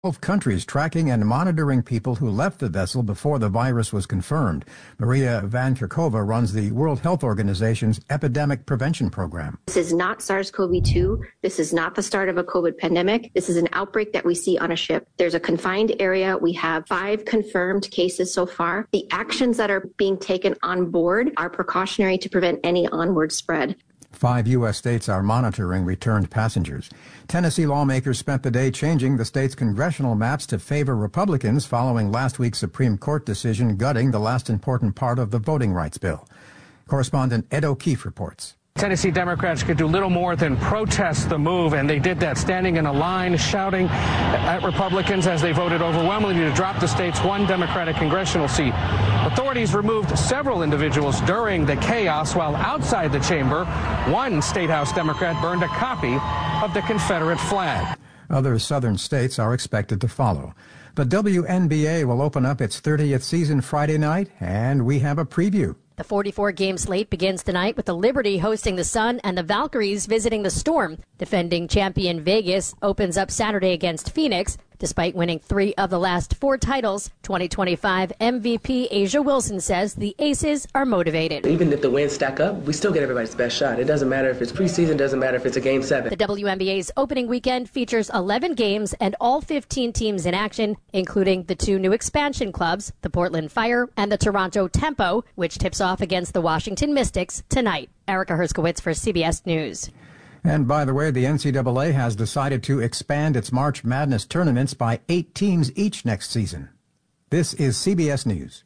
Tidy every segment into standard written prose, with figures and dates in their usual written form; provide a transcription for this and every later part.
12 countries tracking and monitoring people who left the vessel before the virus was confirmed. Maria Vankirkova runs the World Health Organization's Epidemic Prevention Program. This is not SARS-CoV-2. This is not the start of a COVID pandemic. This is an outbreak that we see on a ship. There's a confined area. We have 5 confirmed cases so far. The actions that are being taken on board are precautionary to prevent any onward spread. 5 U.S. states are monitoring returned passengers. Tennessee lawmakers spent the day changing the state's congressional maps to favor Republicans following last week's Supreme Court decision gutting the last important part of the voting rights bill. Correspondent Ed O'Keefe reports. Tennessee Democrats could do little more than protest the move, and they did that standing in a line, shouting at Republicans as they voted overwhelmingly to drop the state's one Democratic congressional seat. Authorities removed several individuals during the chaos, while outside the chamber, one State House Democrat burned a copy of the Confederate flag. Other southern states are expected to follow. But WNBA will open up its 30th season Friday night, and we have a preview. The 44-game slate begins tonight with the Liberty hosting the Sun and the Valkyries visiting the Storm. Defending champion Vegas opens up Saturday against Phoenix. Despite winning 3 of the last 4 titles, 2025 MVP A'ja Wilson says the Aces are motivated. Even if the wins stack up, we still get everybody's best shot. It doesn't matter if it's preseason, doesn't matter if it's a Game 7. The WNBA's opening weekend features 11 games and all 15 teams in action, including the 2 new expansion clubs, the Portland Fire and the Toronto Tempo, which tips off against the Washington Mystics tonight. Erica Herskowitz for CBS News. And by the way, the NCAA has decided to expand its March Madness tournaments by 8 teams each next season. This is CBS News.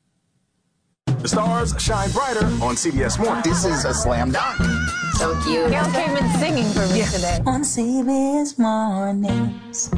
The stars shine brighter on CBS Mornings. This is a slam dunk. So cute. Gail came in singing for me today. On CBS Mornings.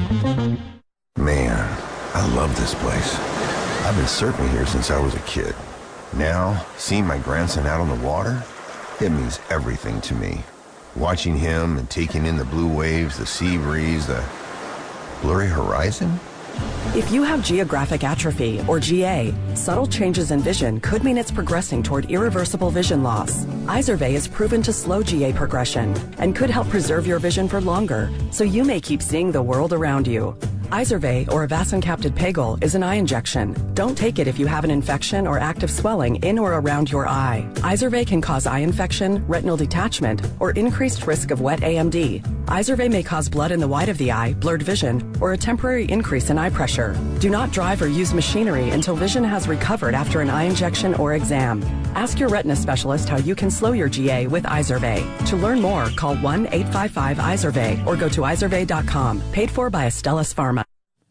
Man, I love this place. I've been surfing here since I was a kid. Now, seeing my grandson out on the water, it means everything to me. Watching him and taking in the blue waves, the sea breeze, the blurry horizon. If you have geographic atrophy, or GA, subtle changes in vision could mean it's progressing toward irreversible vision loss. Izervay is proven to slow GA progression and could help preserve your vision for longer, so you may keep seeing the world around you. Izervay, or avacincaptad pegol, is an eye injection. Don't take it if you have an infection or active swelling in or around your eye. Izervay can cause eye infection, retinal detachment, or increased risk of wet AMD. Izervay may cause blood in the white of the eye, blurred vision, or a temporary increase in eye pressure. Do not drive or use machinery until vision has recovered after an eye injection or exam. Ask your retina specialist how you can slow your GA with Izervay. To learn more, call 1-855-IZERVAY or go to izervay.com. Paid for by Astellas Pharma.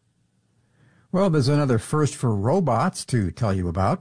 Well, there's another first for robots to tell you about.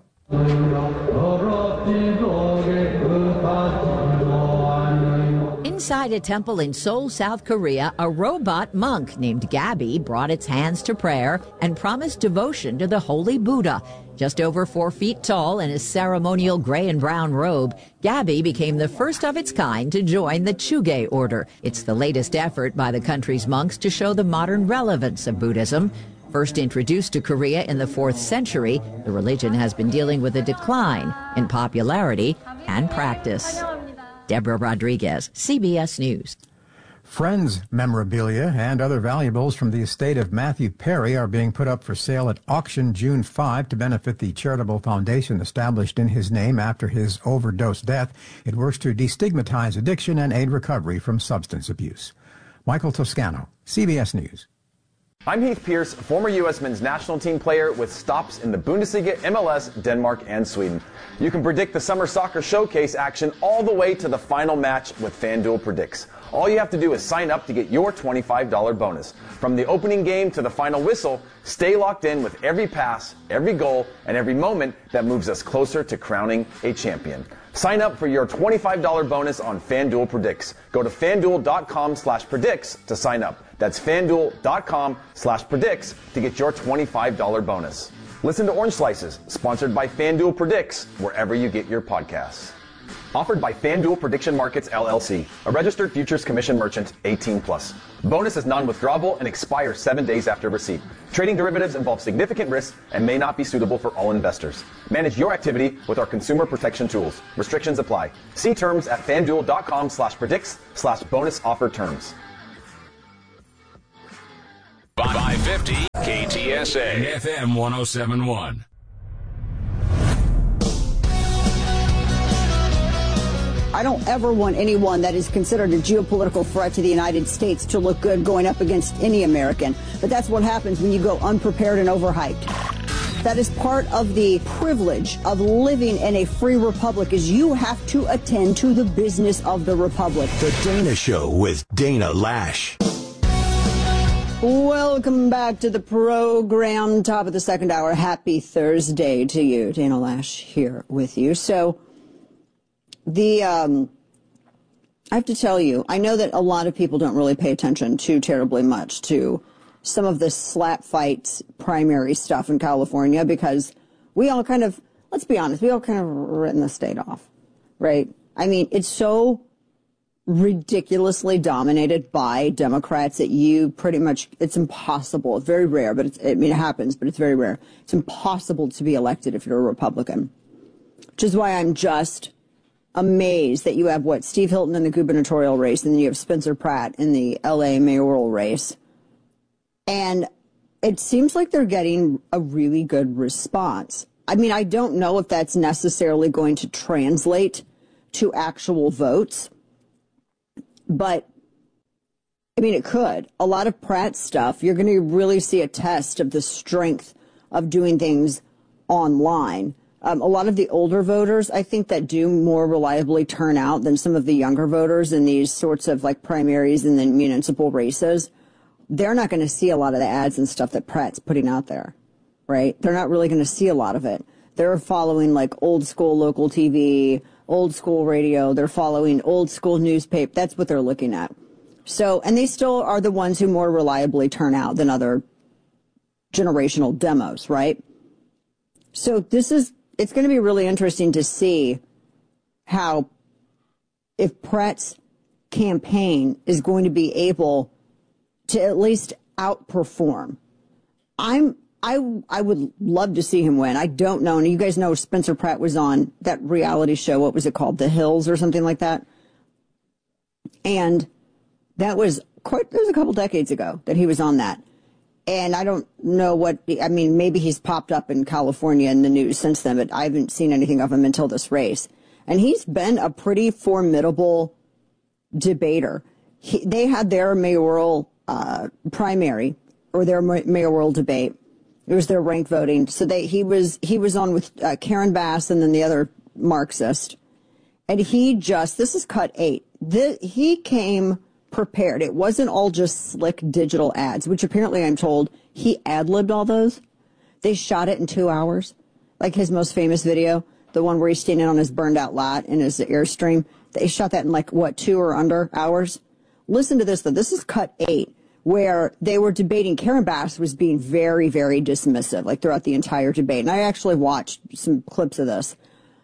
Inside a temple in Seoul, South Korea, a robot monk named Gabby brought its hands to prayer and promised devotion to the Holy Buddha. Just over 4 feet tall in a ceremonial gray and brown robe, Gabby became the first of its kind to join the Chugye order. It's the latest effort by the country's monks to show the modern relevance of Buddhism. First introduced to Korea in the 4th century, the religion has been dealing with a decline in popularity and practice. Deborah Rodriguez, CBS News. Friends memorabilia and other valuables from the estate of Matthew Perry are being put up for sale at auction June 5 to benefit the charitable foundation established in his name after his overdose death. It works to destigmatize addiction and aid recovery from substance abuse. Michael Toscano, CBS News. I'm Heath Pierce, former U.S. men's national team player with stops in the Bundesliga, MLS, Denmark, and Sweden. You can predict the Summer Soccer Showcase action all the way to the final match with FanDuel Predicts. All you have to do is sign up to get your $25 bonus. From the opening game to the final whistle, stay locked in with every pass, every goal, and every moment that moves us closer to crowning a champion. Sign up for your $25 bonus on FanDuel Predicts. Go to FanDuel.com/predicts to sign up. That's FanDuel.com/predicts to get your $25 bonus. Listen to Orange Slices, sponsored by FanDuel Predicts, wherever you get your podcasts. Offered by FanDuel Prediction Markets, LLC, a registered futures commission merchant, 18+. Bonus is non-withdrawable and expires 7 days after receipt. Trading derivatives involves significant risk and may not be suitable for all investors. Manage your activity with our consumer protection tools. Restrictions apply. See terms at FanDuel.com/predicts/bonus offer terms. 550 KTSA FM 107.1. I don't ever want anyone that is considered a geopolitical threat to the United States to look good going up against any American. But that's what happens when you go unprepared and overhyped. That is part of the privilege of living in a free republic, is you have to attend to the business of the republic. The Dana Show with Dana Lash. Welcome back to the program. Top of the second hour. Happy Thursday to you. Dana Lash here with you. So, I have to tell you, I know that a lot of people don't really pay attention too terribly much to some of the slap fights primary stuff in California, because we all kind of, let's be honest, we all kind of written the state off, right? I mean, it's so ridiculously dominated by Democrats that you pretty much, it's impossible. It's very rare, but it happens, but it's very rare. It's impossible to be elected if you're a Republican, which is why I'm just amazed that you have Steve Hilton in the gubernatorial race, and then you have Spencer Pratt in the LA mayoral race. And it seems like they're getting a really good response. I mean, I don't know if that's necessarily going to translate to actual votes, but I mean, it could. A lot of Pratt's stuff, you're going to really see a test of the strength of doing things online. A lot of the older voters, I think, that do more reliably turn out than some of the younger voters in these sorts of like primaries and then municipal races, they're not going to see a lot of the ads and stuff that Pratt's putting out there, right? They're not really going to see a lot of it. They're following like old school local TV, old school radio. They're following old school newspaper. That's what they're looking at. So, and they still are the ones who more reliably turn out than other generational demos, right? So it's going to be really interesting to see how, if Pratt's campaign is going to be able to at least outperform. I would love to see him win. I don't know. And you guys know Spencer Pratt was on that reality show. What was it called? The Hills or something like that. And that was it was a couple decades ago that he was on that. And I don't know maybe he's popped up in California in the news since then, but I haven't seen anything of him until this race. And he's been a pretty formidable debater. They had their mayoral primary, or their mayoral debate. It was their rank voting. So he was on with Karen Bass and then the other Marxist. And this is cut 8. He came prepared. It wasn't all just slick digital ads, which apparently I'm told he ad-libbed all those. They shot it in 2 hours. Like his most famous video, the one where he's standing on his burned out lot in his Airstream. They shot that in 2 or under hours. Listen to this though. This is cut 8, where they were debating. Karen Bass was being very, very dismissive, throughout the entire debate. And I actually watched some clips of this.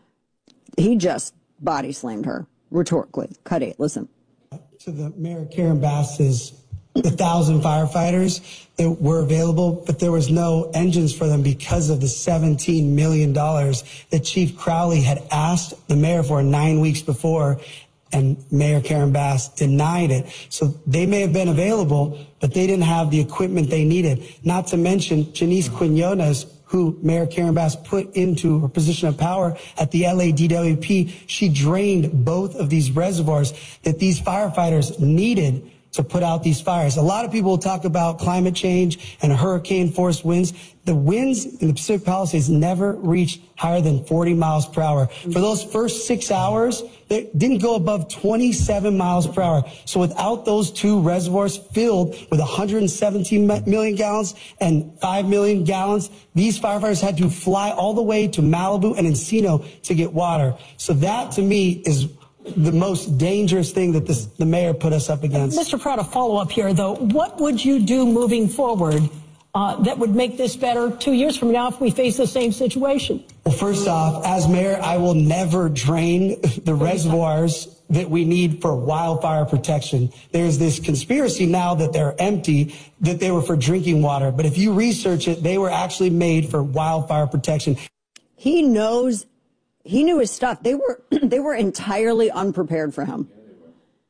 He just body slammed her rhetorically. Cut 8. Listen. To the Mayor Karen Bass's 1,000 firefighters that were available, but there was no engines for them because of the $17 million that Chief Crowley had asked the mayor for 9 weeks before, and Mayor Karen Bass denied it. So they may have been available, but they didn't have the equipment they needed. Not to mention Janice Quinones, who Mayor Karen Bass put into her position of power at the LADWP. She drained both of these reservoirs that these firefighters needed to put out these fires. A lot of people will talk about climate change and hurricane force winds. The winds in the Pacific Palisades never reached higher than 40 miles per hour. For those first 6 hours, they didn't go above 27 miles per hour. So without those two reservoirs filled with 117 million gallons and 5 million gallons, these firefighters had to fly all the way to Malibu and Encino to get water. So that, to me, is the most dangerous thing that the mayor put us up against. Mr. Pratt, a follow-up here, though. What would you do moving forward that would make this better 2 years from now if we face the same situation? Well, first off, as mayor, I will never drain the reservoirs that we need for wildfire protection. There's this conspiracy now that they're empty, that they were for drinking water. But if you research it, they were actually made for wildfire protection. He knew his stuff. They were entirely unprepared for him.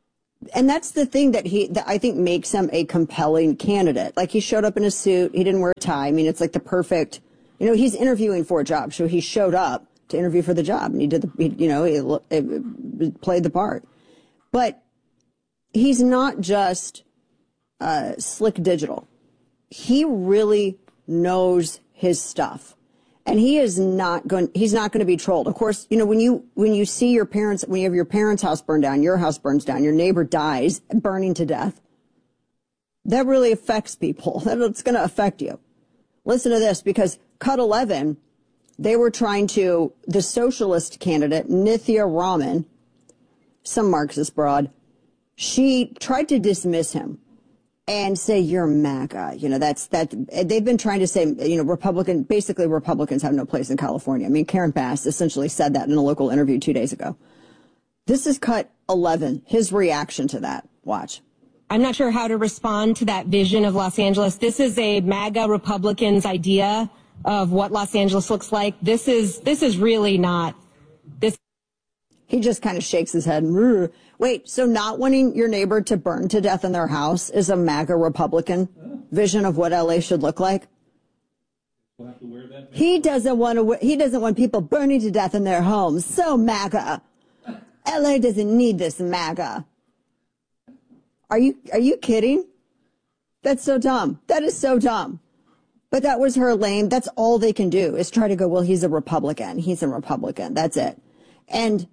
And that's the thing that I think makes him a compelling candidate. Like, he showed up in a suit. He didn't wear a tie. I mean, it's like the perfect, he's interviewing for a job. So he showed up to interview for the job, and he played the part. But he's not just slick digital. He really knows his stuff. And he's not going to be trolled. Of course, when you see your parents, when you have your parents' house burned down, your house burns down, your neighbor dies, burning to death, that really affects people. It's going to affect you. Listen to this, because Cut 11, they were trying to, the socialist candidate, Nithya Raman, some Marxist broad, she tried to dismiss him and say, you're MAGA. They've been trying to say, Republicans have no place in California. I mean, Karen Bass essentially said that in a local interview 2 days ago. This is Cut 11, his reaction to that. Watch. I'm not sure how to respond to that vision of Los Angeles. This is a MAGA Republicans' idea of what Los Angeles looks like. This is really not this. He just kind of shakes his head. Wait, so not wanting your neighbor to burn to death in their house is a MAGA Republican vision of what LA should look like? We'll have to wear that. He doesn't want people burning to death in their homes. So MAGA. LA doesn't need this MAGA. Are you kidding? That's so dumb. That is so dumb. But that was her lame. That's all they can do is try to go, well, he's a Republican. He's a Republican. That's it. And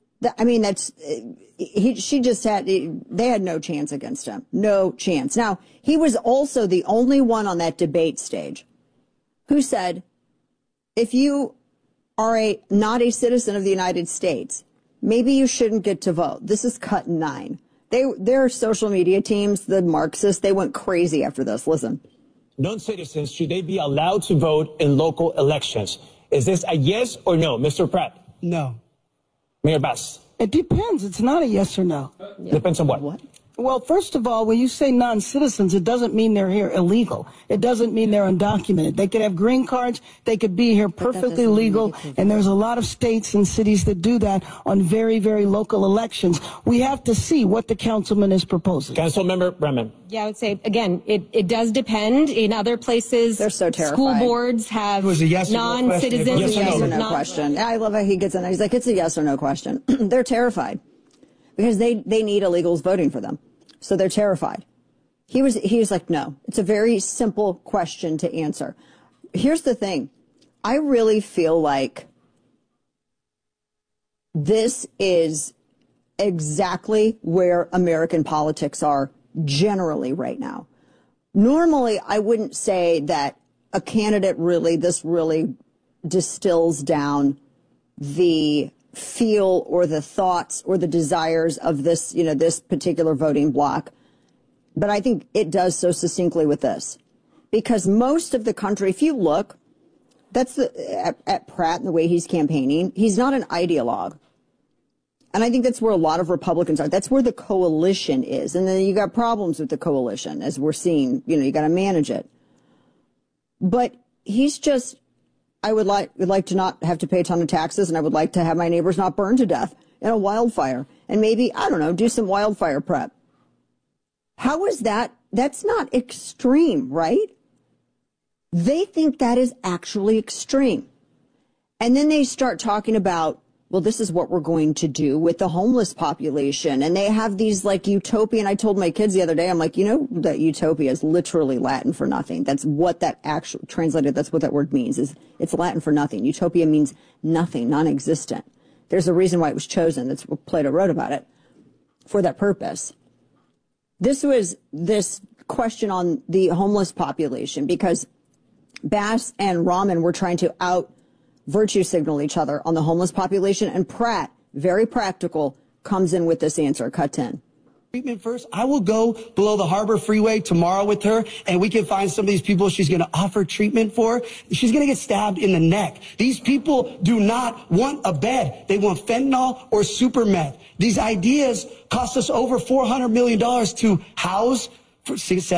they had no chance against him. No chance. Now, he was also the only one on that debate stage who said, if you are not a citizen of the United States, maybe you shouldn't get to vote. This is Cut 9. Their social media teams, the Marxists, they went crazy after this. Listen. Non-citizens, should they be allowed to vote in local elections? Is this a yes or no, Mr. Pratt? No. Mayor Bass. It depends. It's not a yes or no. Depends on what? Well, first of all, when you say non-citizens, it doesn't mean they're here illegal. It doesn't mean they're undocumented. They could have green cards. They could be here perfectly legal. And there's a lot of states and cities that do that on very, very local elections. We have to see what the councilman is proposing. Councilmember Bremen. Yeah, I would say, again, it does depend. In other places, they're so terrified. School boards have non-citizens. Yes or no question. I love how he gets in there. He's like, it's a yes or no question. They're terrified because they need illegals voting for them. So they're terrified. He was like, no, it's a very simple question to answer. Here's the thing. I really feel like this is exactly where American politics are generally right now. Normally, I wouldn't say that a candidate really distills down the feel or the thoughts or the desires of this, this particular voting bloc. But I think it does so succinctly with this. Because most of the country, if you look, that's at Pratt and the way he's campaigning, he's not an ideologue. And I think that's where a lot of Republicans are. That's where the coalition is. And then you got problems with the coalition, as we're seeing. You got to manage it. But he's just, I would like to not have to pay a ton of taxes, and I would like to have my neighbors not burn to death in a wildfire. And maybe, I don't know, do some wildfire prep. How is that? That's not extreme, right? They think that is actually extreme. And then they start talking about, well, this is what we're going to do with the homeless population. And they have these like utopian. I told my kids the other day, I'm like, that utopia is literally Latin for nothing. That's what that actually translated. That's what that word means is it's Latin for nothing. Utopia means nothing, non-existent. There's a reason why it was chosen. That's what Plato wrote about it for that purpose. This was this question on the homeless population because Bass and Raman were trying to virtue signal each other on the homeless population. And Pratt, very practical, comes in with this answer. Cut 10. Treatment first. I will go below the Harbor Freeway tomorrow with her, and we can find some of these people she's going to offer treatment for. She's going to get stabbed in the neck. These people do not want a bed. They want fentanyl or super meth. These ideas cost us over $400 million to house for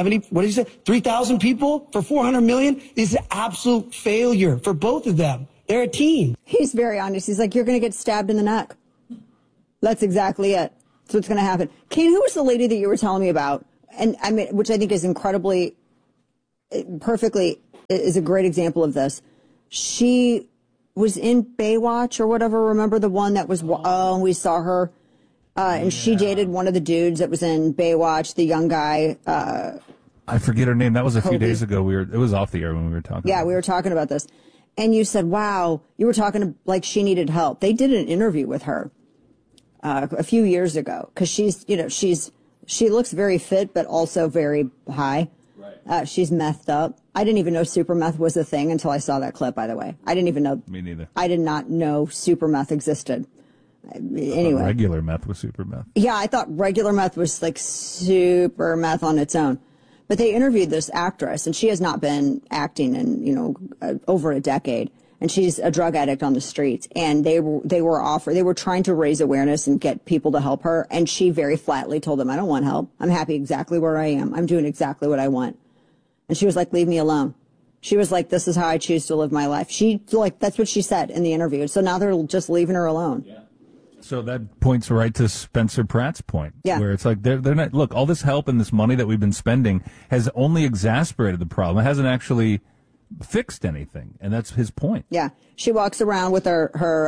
3,000 people for $400 million. This is an absolute failure for both of them. They're a team. He's very honest. He's like, you're going to get stabbed in the neck. That's exactly it. That's what's going to happen. Kane, who was the lady that you were telling me about? And I mean, which I think is perfectly is a great example of this. She was in Baywatch or whatever. Remember the one that was, we saw her. And she dated one of the dudes that was in Baywatch, the young guy. I forget her name. That was a few days ago. It was off the air when we were talking. Yeah, we were talking about this. And you said, wow, you were talking like she needed help. They did an interview with her a few years ago because she looks very fit, but also very high. Right. She's methed up. I didn't even know super meth was a thing until I saw that clip, by the way. I didn't even know. Me neither. I did not know super meth existed. Anyway. Regular meth was super meth. Yeah, I thought regular meth was like super meth on its own. But they interviewed this actress, and she has not been acting in, over a decade. And she's a drug addict on the streets. And they were trying to raise awareness and get people to help her. And she very flatly told them, I don't want help. I'm happy exactly where I am. I'm doing exactly what I want. And she was like, leave me alone. She was like, this is how I choose to live my life. That's what she said in the interview. So now they're just leaving her alone. Yeah. So that points right to Spencer Pratt's point, where it's like they're not. Look, all this help and this money that we've been spending has only exacerbated the problem. It hasn't actually fixed anything, and that's his point. Yeah, she walks around with her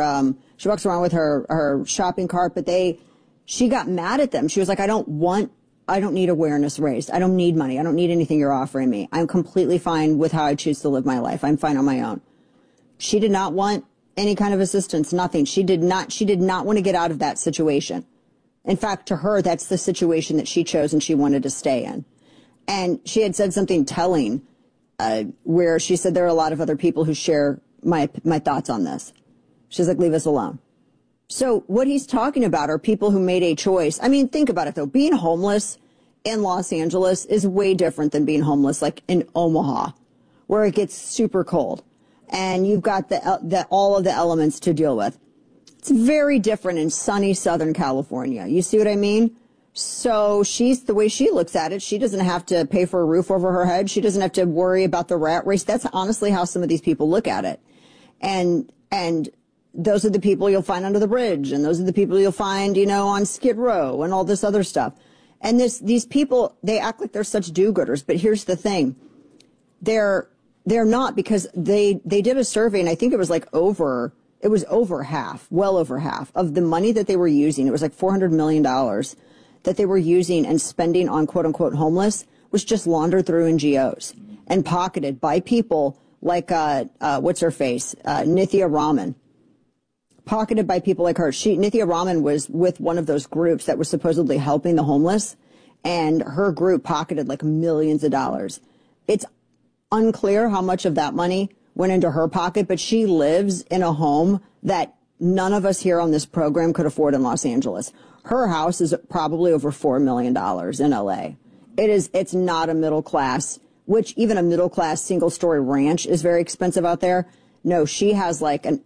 shopping cart, but she got mad at them. She was like, I don't need awareness raised. I don't need money. I don't need anything you're offering me. I'm completely fine with how I choose to live my life. I'm fine on my own. She did not want any kind of assistance, nothing. She did not want to get out of that situation. In fact, to her, that's the situation that she chose and she wanted to stay in. And she had said something telling, where she said there are a lot of other people who share my thoughts on this. She's like, leave us alone. So what he's talking about are people who made a choice. I mean, think about it though. Being homeless in Los Angeles is way different than being homeless like in Omaha, where it gets super cold. And you've got all of the elements to deal with. It's very different in sunny Southern California. You see what I mean? So the way she looks at it, she doesn't have to pay for a roof over her head. She doesn't have to worry about the rat race. That's honestly how some of these people look at it. And those are the people you'll find under the bridge. And those are the people you'll find, on Skid Row and all this other stuff. And these people, they act like they're such do-gooders. But here's the thing. They're not, because they did a survey, and I think it was over half, well over half of the money that they were using. It was like $400 million that they were using and spending on quote unquote homeless was just laundered through NGOs and pocketed by people like, what's her face? Nithya Raman. Pocketed by people like her. Nithya Raman was with one of those groups that was supposedly helping the homeless, and her group pocketed like millions of dollars. It's unclear how much of that money went into her pocket, but she lives in a home that none of us here on this program could afford in Los Angeles. Her house is probably over $4 million in LA. It's not a middle class, which even a middle class single story ranch is very expensive out there. No, she has a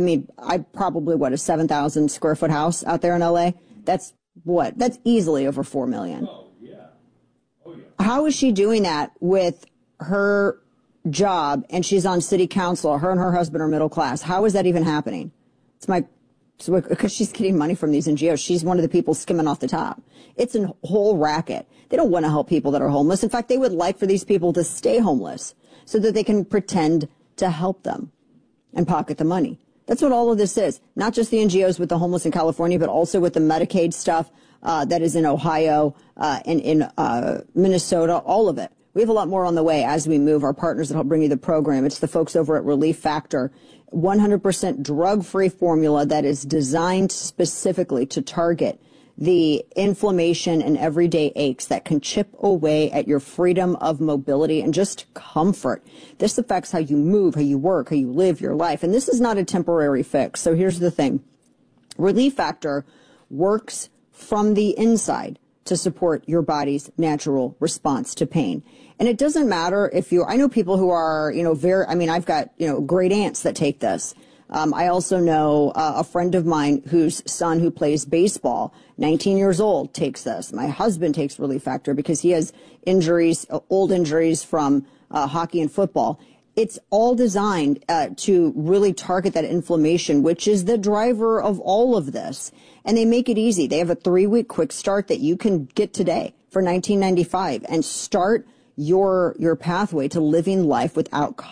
7,000 square foot house out there in LA. That's easily over $4 million. Oh, yeah. How is she doing that with her job and she's on city council? Her and her husband are middle class. How is that even happening? Because she's getting money from these NGOs. She's one of the people skimming off the top. It's a whole racket. They don't want to help people that are homeless. In fact, they would like for these people to stay homeless so that they can pretend to help them and pocket the money. That's what all of this is. Not just the NGOs with the homeless in California, but also with the Medicaid stuff that is in Ohio and in Minnesota, all of it. We have a lot more on the way as we move. Our partners that help bring you the program. It's the folks over at Relief Factor. 100% drug-free formula that is designed specifically to target the inflammation and everyday aches that can chip away at your freedom of mobility and just comfort. This affects how you move, how you work, how you live your life. And this is not a temporary fix. So here's the thing. Relief Factor works from the inside to support your body's natural response to pain. And it doesn't matter if I know people who are, I've got, great aunts that take this. I also know a friend of mine whose son who plays baseball, 19 years old, takes this. My husband takes Relief Factor because he has injuries, old injuries from hockey and football. It's all designed to really target that inflammation, which is the driver of all of this. And they make it easy. They have a 3-week quick start that you can get today for $19.95 and start your pathway to living life without